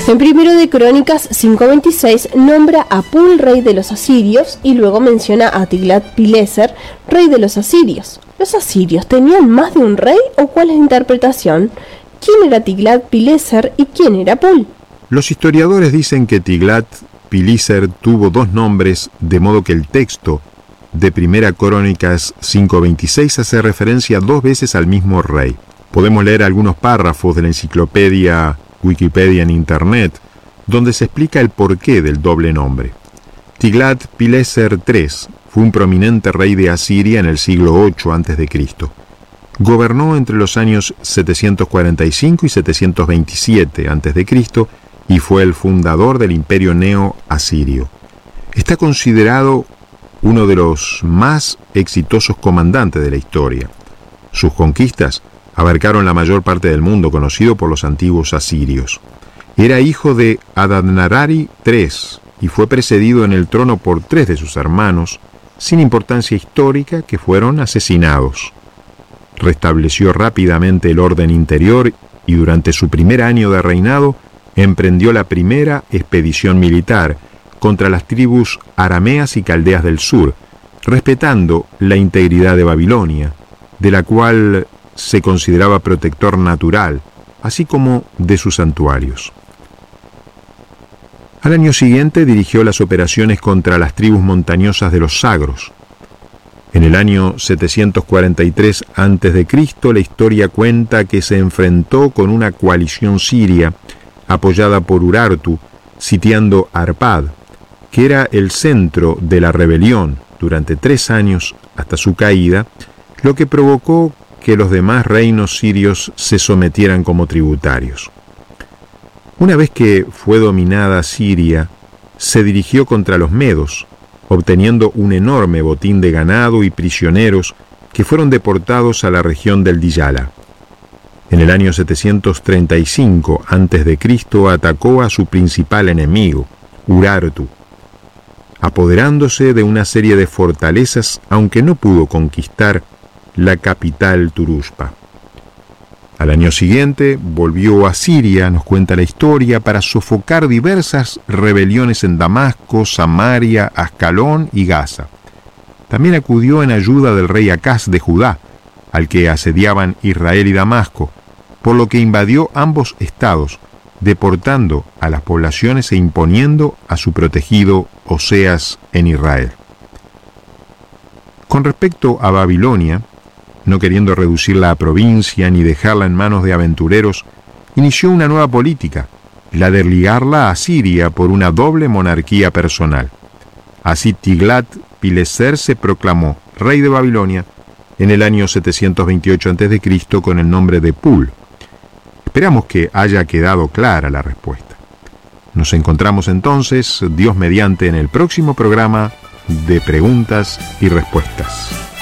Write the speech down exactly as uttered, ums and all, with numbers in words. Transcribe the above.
En Primero de Crónicas cinco veintiséis nombra a Pul, rey de los asirios, y luego menciona a Tiglat-Pileser, rey de los asirios. ¿Los asirios tenían más de un rey o cuál es la interpretación? ¿Quién era Tiglat-Pileser y quién era Pul? Los historiadores dicen que Tiglat-Pileser tuvo dos nombres, de modo que el texto de Primera Crónicas cinco veintiséis hace referencia dos veces al mismo rey. Podemos leer algunos párrafos de la enciclopedia Wikipedia en Internet, donde se explica el porqué del doble nombre. Tiglat-Pileser tercero fue un prominente rey de Asiria en el siglo ocho antes de Cristo. Gobernó entre los años setecientos cuarenta y cinco y setecientos veintisiete antes de Cristo y fue el fundador del imperio neo-asirio. Está considerado uno de los más exitosos comandantes de la historia. Sus conquistas abarcaron la mayor parte del mundo conocido por los antiguos asirios. Era hijo de Adad-Nirari tercero y fue precedido en el trono por tres de sus hermanos, sin importancia histórica, que fueron asesinados. Restableció rápidamente el orden interior y durante su primer año de reinado emprendió la primera expedición militar contra las tribus arameas y caldeas del sur, respetando la integridad de Babilonia, de la cual se consideraba protector natural, así como de sus santuarios. Al año siguiente dirigió las operaciones contra las tribus montañosas de los Zagros. En el año setecientos cuarenta y tres antes de Cristo, la historia cuenta que se enfrentó con una coalición siria apoyada por Urartu, sitiando Arpad, que era el centro de la rebelión durante tres años hasta su caída, lo que provocó que los demás reinos sirios se sometieran como tributarios. Una vez que fue dominada Siria, se dirigió contra los medos, obteniendo un enorme botín de ganado y prisioneros que fueron deportados a la región del Diyala. En el año setecientos treinta y cinco antes de Cristo atacó a su principal enemigo, Urartu, apoderándose de una serie de fortalezas, aunque no pudo conquistar la capital Turushpa. Al año siguiente volvió a Siria, nos cuenta la historia, para sofocar diversas rebeliones en Damasco, Samaria, Ascalón y Gaza. También acudió en ayuda del rey Acaz de Judá, al que asediaban Israel y Damasco, por lo que invadió ambos estados, deportando a las poblaciones e imponiendo a su protegido Oseas en Israel. Con respecto a Babilonia, no queriendo reducirla a provincia ni dejarla en manos de aventureros, inició una nueva política, la de ligarla a Siria por una doble monarquía personal. Así Tiglat-Pileser se proclamó rey de Babilonia en el año setecientos veintiocho antes de Cristo con el nombre de Pul. Esperamos que haya quedado clara la respuesta. Nos encontramos entonces, Dios mediante, en el próximo programa de Preguntas y Respuestas.